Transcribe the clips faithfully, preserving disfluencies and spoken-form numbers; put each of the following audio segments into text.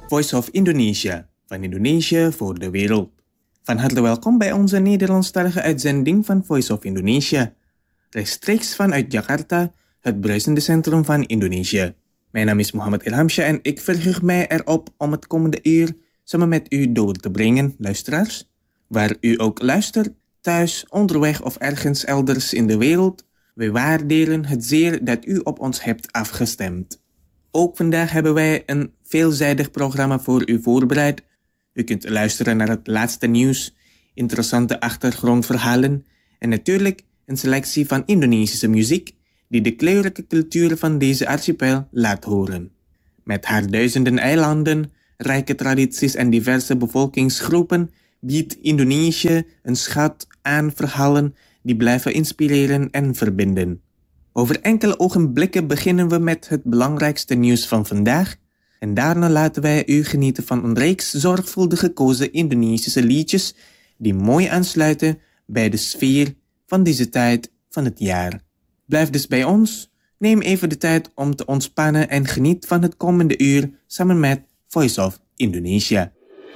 Voice of Indonesia, van Indonesië voor de wereld. Van harte welkom bij onze Nederlandstalige uitzending van Voice of Indonesia. Rechtstreeks vanuit Jakarta, het bruisende centrum van Indonesië. Mijn naam is Mohammed Ilhamsha en ik verheug mij erop om het komende uur samen met u door te brengen, luisteraars. Waar u ook luistert, thuis, onderweg of ergens elders in de wereld. We waarderen het zeer dat u op ons hebt afgestemd. Ook vandaag hebben wij een veelzijdig programma voor u voorbereid. U kunt luisteren naar het laatste nieuws, interessante achtergrondverhalen en natuurlijk een selectie van Indonesische muziek die de kleurrijke cultuur van deze archipel laat horen. Met haar duizenden eilanden, rijke tradities en diverse bevolkingsgroepen biedt Indonesië een schat aan verhalen die blijven inspireren en verbinden. Over enkele ogenblikken beginnen we met het belangrijkste nieuws van vandaag en daarna laten wij u genieten van een reeks zorgvuldig gekozen Indonesische liedjes die mooi aansluiten bij de sfeer van deze tijd van het jaar. Blijf dus bij ons, neem even de tijd om te ontspannen en geniet van het komende uur samen met Voice of Indonesia.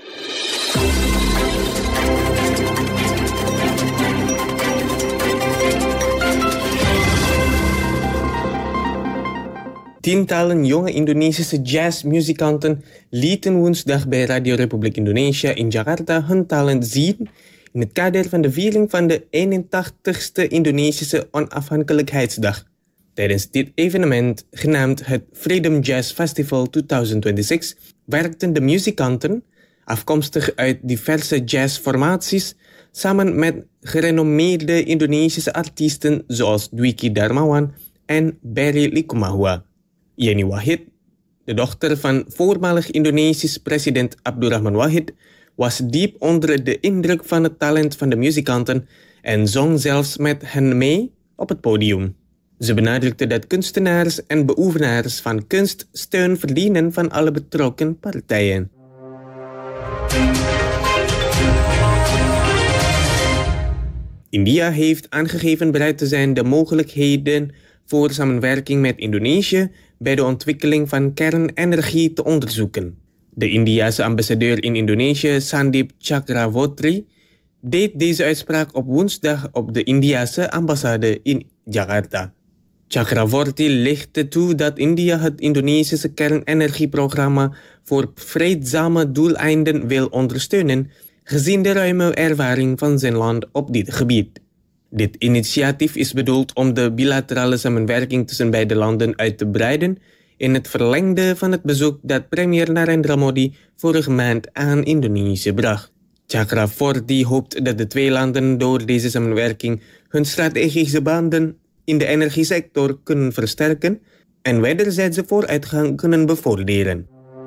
Tientallen jonge Indonesische jazzmuzikanten lieten woensdag bij Radio Republiek Indonesia in Jakarta hun talent zien in het kader van de viering van de eenentachtigste Indonesische Onafhankelijkheidsdag. Tijdens dit evenement, genaamd het Freedom Jazz Festival tweeduizend tweeëntwintig, werkten de muzikanten, afkomstig uit diverse jazzformaties, samen met gerenommeerde Indonesische artiesten zoals Dwiki Darmawan en Berry Likumahua. Yeni Wahid, de dochter van voormalig Indonesisch president Abdurrahman Wahid, was diep onder de indruk van het talent van de muzikanten en zong zelfs met hen mee op het podium. Ze benadrukte dat kunstenaars en beoefenaars van kunst steun verdienen van alle betrokken partijen. India heeft aangegeven bereid te zijn de mogelijkheden voor samenwerking met Indonesië bij de ontwikkeling van kernenergie te onderzoeken. De Indiase ambassadeur in Indonesië, Sandeep Chakravorty, deed deze uitspraak op woensdag op de Indiase ambassade in Jakarta. Chakravorty lichtte toe dat India het Indonesische kernenergieprogramma voor vreedzame doeleinden wil ondersteunen, gezien de ruime ervaring van zijn land op dit gebied. Dit initiatief is bedoeld om de bilaterale samenwerking tussen beide landen uit te breiden in het verlengde van het bezoek dat premier Narendra Modi vorige maand aan Indonesië bracht. Chakravorty hoopt dat de twee landen door deze samenwerking hun strategische banden in de energiesector kunnen versterken en wederzijdse vooruitgang kunnen bevorderen.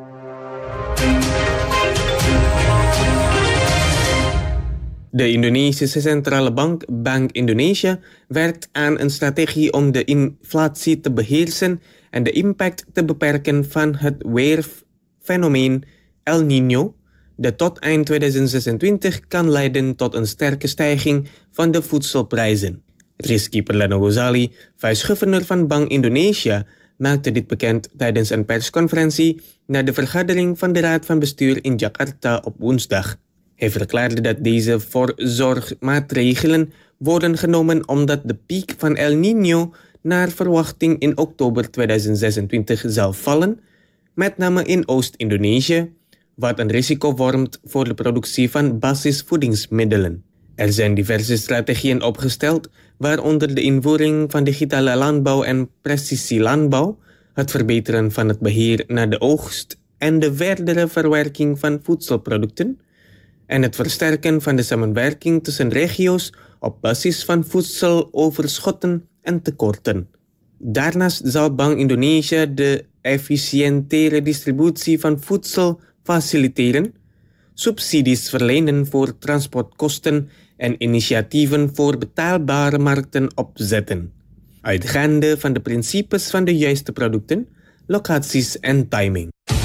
De Indonesische centrale bank, Bank Indonesia, werkt aan een strategie om de inflatie te beheersen en de impact te beperken van het weerfenomeen El Niño, dat tot eind tweeduizend zesentwintig kan leiden tot een sterke stijging van de voedselprijzen. Rizky Perlano Ghazali, vice-gouverneur van Bank Indonesia, maakte dit bekend tijdens een persconferentie na de vergadering van de Raad van Bestuur in Jakarta op woensdag. Hij verklaarde dat deze voorzorgmaatregelen worden genomen omdat de piek van El Niño naar verwachting in oktober tweeduizend zesentwintig zal vallen, met name in Oost-Indonesië, wat een risico vormt voor de productie van basisvoedingsmiddelen. Er zijn diverse strategieën opgesteld, waaronder de invoering van digitale landbouw en precisielandbouw, het verbeteren van het beheer naar de oogst en de verdere verwerking van voedselproducten, en het versterken van de samenwerking tussen regio's op basis van voedseloverschotten en tekorten. Daarnaast zal Bank Indonesia de efficiëntere distributie van voedsel faciliteren, subsidies verlenen voor transportkosten en initiatieven voor betaalbare markten opzetten, uitgaande van de principes van de juiste producten, locaties en timing.